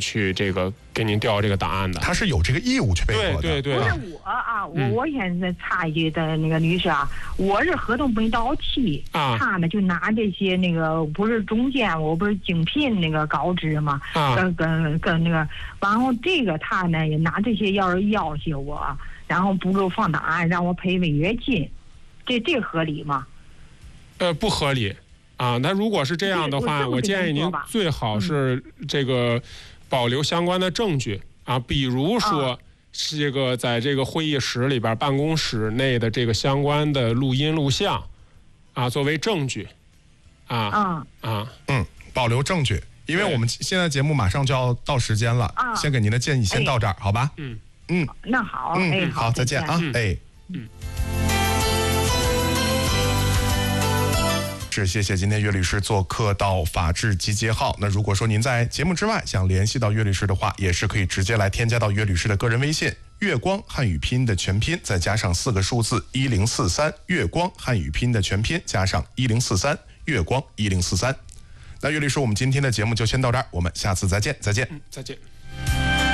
去这个给您调这个档案的。 他是有这个义务去配合的。 对。 不是我啊，我现在插一句的那个律师啊，我是合同没到期啊，他呢就拿这些那个不是中间，我不是竞聘那个高知嘛，跟那个，然后这个他呢也拿这些要挟我，然后不给我放档案，让我赔违约金，这合理吗？ 不合理啊。那如果是这样的话，我建议您最好是这个保留相关的证据啊，比如说是这个在这个会议室里边办公室内的这个相关的录音录像啊，作为证据保留证据。因为我们现在节目马上就要到时间了，先给您的建议先到这儿，好吧？ 那好， 好，再见啊，是，谢谢今天岳律师做客到法治集结号。那如果说您在节目之外想联系到岳律师的话，也是可以直接来添加到岳律师的个人微信，月光汉语拼音的全拼再加上4个数字1043，月光汉语拼音的全拼加上1043，月光1043。那岳律师，我们今天的节目就先到这儿，我们下次再见，再见。 再见。